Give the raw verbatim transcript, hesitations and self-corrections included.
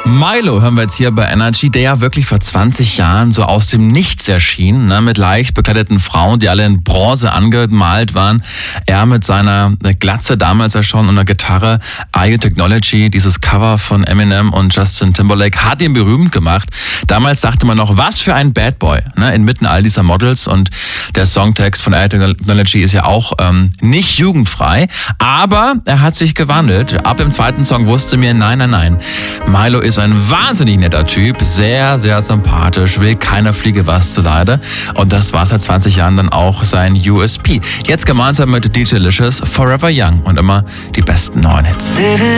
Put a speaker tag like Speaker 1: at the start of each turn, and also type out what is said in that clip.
Speaker 1: Milo hören wir jetzt hier bei Energy, der ja wirklich vor zwanzig Jahren so aus dem Nichts erschien, ne, mit leicht bekleideten Frauen, die alle in Bronze angemalt waren. Er mit seiner Glatze damals ja schon und einer Gitarre, Are You Technology, dieses Cover von Eminem und Justin Timberlake, hat ihn berühmt gemacht. Damals dachte man noch, was für ein Bad Boy, ne, inmitten all dieser Models, und der Songtext von Are You Technology ist ja auch ähm, nicht jugendfrei, aber er hat sich gewandelt. Ab dem zweiten Song wusste mir, nein, nein, nein, Milo ist ein wahnsinnig netter Typ, sehr, sehr sympathisch, will keiner Fliege was zuleide. Und das war seit zwanzig Jahren dann auch sein U S P. Jetzt gemeinsam mit D J Licious, Forever Young und immer die besten neuen Hits.